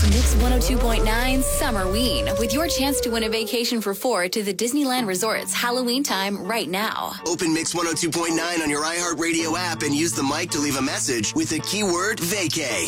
Mix 102.9 Summerween with your chance to win a vacation for four to the Disneyland Resort's Halloween time right now. Open Mix 102.9 on your iHeartRadio app and use the mic to leave a message with the keyword vacay.